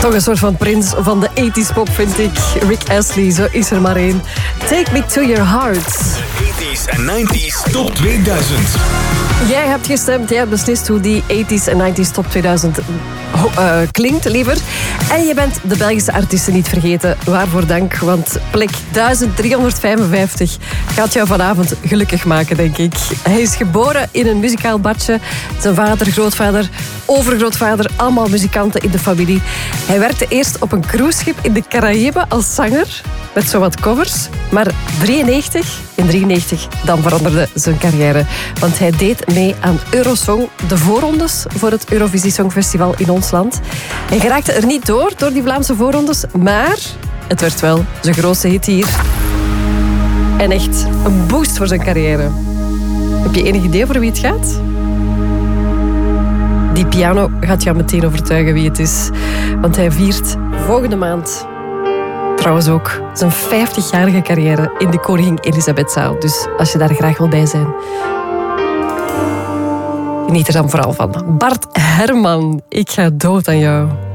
Toch een soort van prins van de 80s pop, vind ik. Rick Astley, zo is er maar één. Take me to your heart. De 80s en 90s top 2000. Jij hebt gestemd, jij hebt beslist hoe die 80s en 90s top 2000 klinkt, liever. En je bent de Belgische artiesten niet vergeten. Waarvoor dank, want plek 1355 gaat jou vanavond gelukkig maken, denk ik. Hij is geboren in een muzikaal badje. Zijn vader, grootvader, overgrootvader, allemaal muzikanten in de familie. Hij werkte eerst op een cruiseschip in de Caraïben als zanger, met zowat covers. Maar in 93, dan veranderde zijn carrière. Want hij deed mee aan Eurosong, de voorrondes voor het Eurovisie Songfestival in ons land. Hij geraakte er niet door die Vlaamse voorrondes, maar het werd wel zijn grootste hit hier. En echt een boost voor zijn carrière. Heb je enig idee voor wie het gaat? Die piano gaat jou meteen overtuigen wie het is. Want hij viert volgende maand trouwens ook zijn 50-jarige carrière in de Koningin Elisabethzaal. Dus als je daar graag wil bij zijn, geniet er dan vooral van. Bart Herman, ik ga dood aan jou.